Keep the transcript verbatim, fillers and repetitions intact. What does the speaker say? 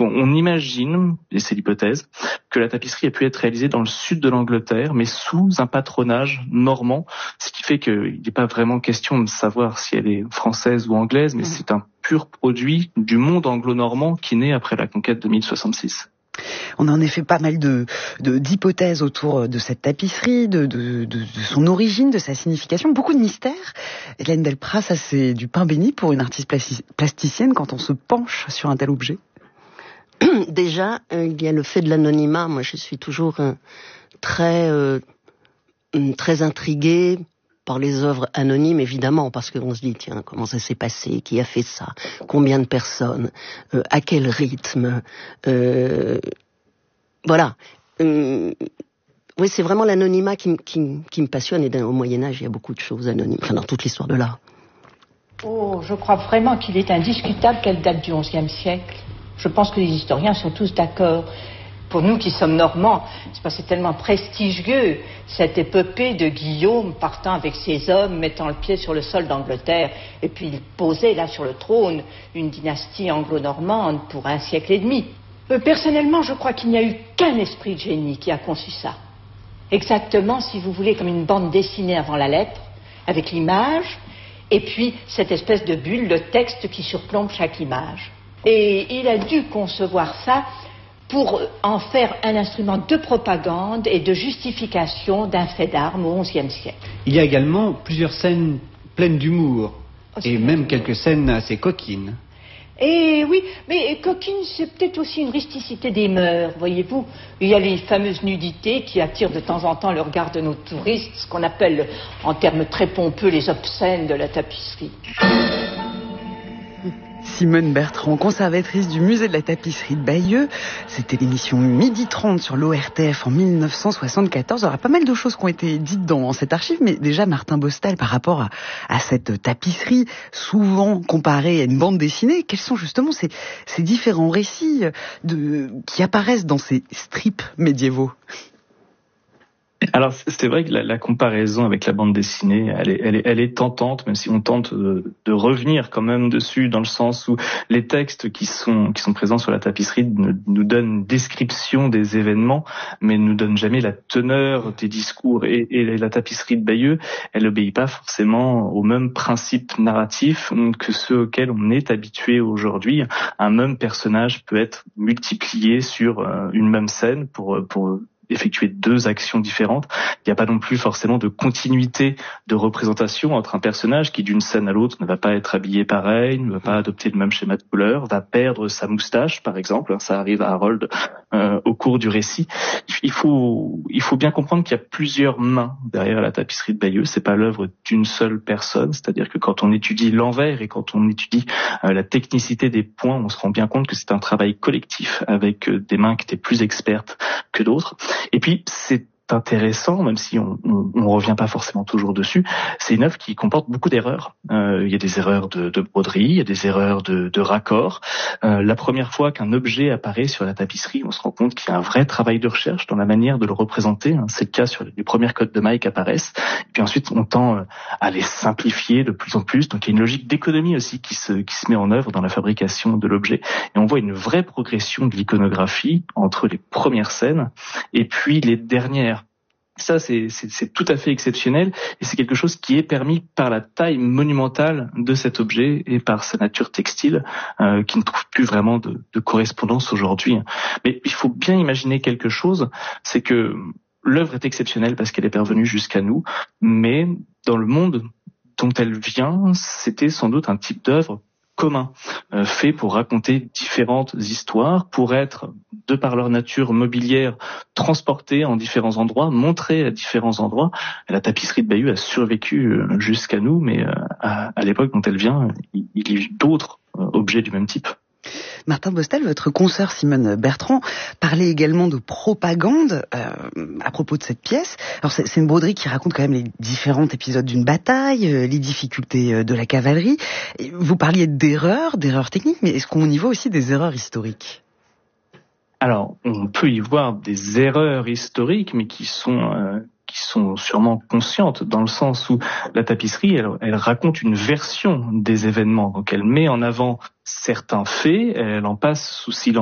on, on imagine, et c'est l'hypothèse, que la tapisserie a pu être réalisée dans le sud de l'Angleterre, mais sous un patronage normand, ce qui fait qu'il n'est pas vraiment question de savoir si elle est française ou anglaise, mais mmh. c'est un pur produit du monde anglo-normand qui naît après la conquête de mille soixante-six. On a en effet pas mal de, de d'hypothèses autour de cette tapisserie, de, de, de, de son origine, de sa signification, beaucoup de mystères. Hélène Delprat, ça c'est du pain béni pour une artiste plasticienne quand on se penche sur un tel objet. Déjà, euh, il y a le fait de l'anonymat. Moi, je suis toujours euh, très euh, très intriguée par les œuvres anonymes, évidemment, parce qu'on se dit, tiens, comment ça s'est passé, qui a fait ça, combien de personnes, euh, à quel rythme, euh, voilà. Euh, oui, c'est vraiment l'anonymat qui, qui, qui me passionne, et au Moyen-Âge, il y a beaucoup de choses anonymes, enfin, dans toute l'histoire de l'art. Oh, je crois vraiment qu'il est indiscutable qu'elle date du onzième siècle. Je pense que les historiens sont tous d'accord. Pour nous qui sommes normands, c'est parce que c'est tellement prestigieux, cette épopée de Guillaume partant avec ses hommes, mettant le pied sur le sol d'Angleterre, et puis il posait là sur le trône une dynastie anglo-normande pour un siècle et demi. Euh, personnellement, je crois qu'il n'y a eu qu'un esprit de génie qui a conçu ça. Exactement, si vous voulez, comme une bande dessinée avant la lettre, avec l'image, et puis cette espèce de bulle, le texte qui surplombe chaque image. Et il a dû concevoir ça pour en faire un instrument de propagande et de justification d'un fait d'armes au onzième siècle. Il y a également plusieurs scènes pleines d'humour, oh, et même quelques scènes assez coquines. Et oui, mais coquine, c'est peut-être aussi une rusticité des mœurs, voyez-vous. Il y a les fameuses nudités qui attirent de temps en temps le regard de nos touristes, ce qu'on appelle, en termes très pompeux, les obscènes de la tapisserie. Simone Bertrand, conservatrice du musée de la tapisserie de Bayeux. C'était l'émission Midi trente sur l'O R T F en mille neuf cent soixante-quatorze. Il y aura pas mal de choses qui ont été dites dans cette archive, mais déjà Martin Bostal, par rapport à, à cette tapisserie, souvent comparée à une bande dessinée, quels sont justement ces, ces différents récits de, qui apparaissent dans ces strips médiévaux ? Alors c'est vrai que la, la comparaison avec la bande dessinée, elle est, elle est, elle est tentante, même si on tente de, de revenir quand même dessus, dans le sens où les textes qui sont qui sont présents sur la tapisserie nous, nous donnent une description des événements, mais ne nous donnent jamais la teneur des discours. Et, et la tapisserie de Bayeux, elle n'obéit pas forcément aux mêmes principes narratifs que ceux auxquels on est habitué aujourd'hui. Un même personnage peut être multiplié sur une même scène pour pour effectuer deux actions différentes. Il n'y a pas non plus forcément de continuité de représentation entre un personnage qui, d'une scène à l'autre, ne va pas être habillé pareil, ne va pas adopter le même schéma de couleur, va perdre sa moustache, par exemple. Ça arrive à Harold euh, au cours du récit. Il faut, il faut bien comprendre qu'il y a plusieurs mains derrière la tapisserie de Bayeux. C'est pas l'œuvre d'une seule personne. C'est-à-dire que quand on étudie l'envers et quand on étudie euh, la technicité des points, on se rend bien compte que c'est un travail collectif avec euh, des mains qui étaient plus expertes que d'autres. Et puis, c'est intéressant, même si on ne revient pas forcément toujours dessus, c'est une œuvre qui comporte beaucoup d'erreurs. Euh, il y a des erreurs de, de broderie, il y a des erreurs de, de raccord. Euh, la première fois qu'un objet apparaît sur la tapisserie, on se rend compte qu'il y a un vrai travail de recherche dans la manière de le représenter. Hein. C'est le cas sur les premières codes de mailles qui apparaissent. Et puis ensuite, on tend à les simplifier de plus en plus. Donc il y a une logique d'économie aussi qui se, qui se met en œuvre dans la fabrication de l'objet. Et on voit une vraie progression de l'iconographie entre les premières scènes et puis les dernières. Ça, c'est, c'est, c'est tout à fait exceptionnel et c'est quelque chose qui est permis par la taille monumentale de cet objet et par sa nature textile euh, qui ne trouve plus vraiment de, de correspondance aujourd'hui. Mais il faut bien imaginer quelque chose, c'est que l'œuvre est exceptionnelle parce qu'elle est parvenue jusqu'à nous, mais dans le monde dont elle vient, c'était sans doute un type d'œuvre commun, euh, fait pour raconter différentes histoires, pour être, de par leur nature mobilière, transportés en différents endroits, montrés à différents endroits. La tapisserie de Bayeux a survécu jusqu'à nous, mais à, à l'époque dont elle vient, il, il y a eu d'autres euh, objets du même type. Martin Bostal, votre consoeur Simone Bertrand parlait également de propagande euh, à propos de cette pièce. Alors c'est, c'est une broderie qui raconte quand même les différents épisodes d'une bataille, euh, les difficultés euh, de la cavalerie. Et vous parliez d'erreurs, d'erreurs techniques, mais est-ce qu'on y voit aussi des erreurs historiques ? Alors, on peut y voir des erreurs historiques, mais qui sont euh, qui sont sûrement conscientes, dans le sens où la tapisserie, elle, elle raconte une version des événements. Donc, elle met en avant certains faits, elle en passe sous silence